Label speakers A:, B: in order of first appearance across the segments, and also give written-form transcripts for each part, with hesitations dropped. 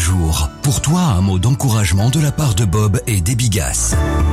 A: jour. Pour toi, un mot d'encouragement de la part de Bob et d'Ebigas.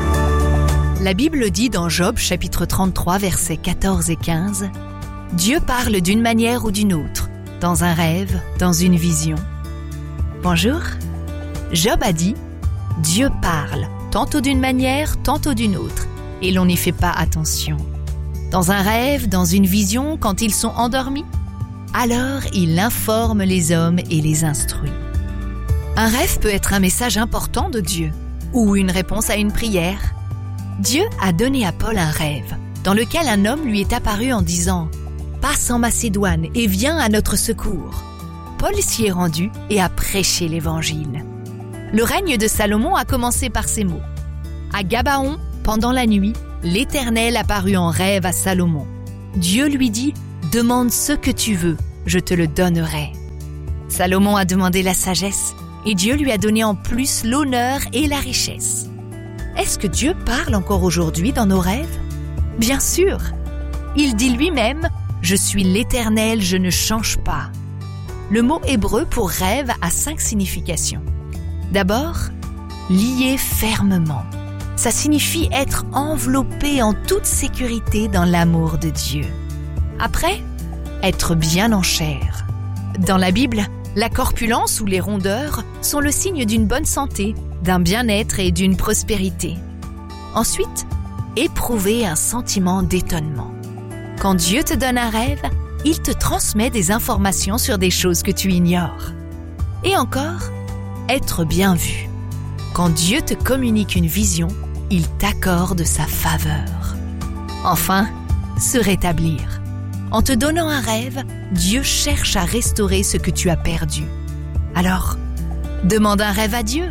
B: La Bible dit dans Job, chapitre 33, versets 14 et 15, « Dieu parle d'une manière ou d'une autre, dans un rêve, dans une vision. » Bonjour. Job a dit « Dieu parle, tantôt d'une manière, tantôt d'une autre, et l'on n'y fait pas attention. Dans un rêve, dans une vision, quand ils sont endormis, alors il informe les hommes et les instruit. » Un rêve peut être un message important de Dieu, ou une réponse à une prière. Dieu a donné à Paul un rêve, dans lequel un homme lui est apparu en disant « Passe en Macédoine et viens à notre secours. » Paul s'y est rendu et a prêché l'Évangile. Le règne de Salomon a commencé par ces mots. À Gabaon, pendant la nuit, l'Éternel apparut en rêve à Salomon. Dieu lui dit « Demande ce que tu veux, je te le donnerai. » Salomon a demandé la sagesse et Dieu lui a donné en plus l'honneur et la richesse. Est-ce que Dieu parle encore aujourd'hui dans nos rêves? Bien sûr. Il dit lui-même « Je suis l'Éternel, je ne change pas ». Le mot hébreu pour rêve a 5 significations. D'abord, lié fermement. Ça signifie être enveloppé en toute sécurité dans l'amour de Dieu. Après, être bien en chair. Dans la Bible, la corpulence ou les rondeurs sont le signe d'une bonne santé, d'un bien-être et d'une prospérité. Ensuite, éprouver un sentiment d'étonnement. Quand Dieu te donne un rêve, il te transmet des informations sur des choses que tu ignores. Et encore, être bien vu. Quand Dieu te communique une vision, il t'accorde sa faveur. Enfin, se rétablir. En te donnant un rêve, Dieu cherche à restaurer ce que tu as perdu. Alors, demande un rêve à Dieu.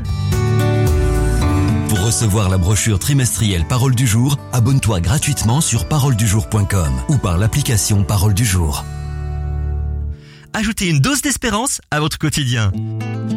A: Pour recevoir la brochure trimestrielle Parole du jour, abonne-toi gratuitement sur paroledujour.com ou par l'application Parole du jour.
C: Ajoutez une dose d'espérance à votre quotidien.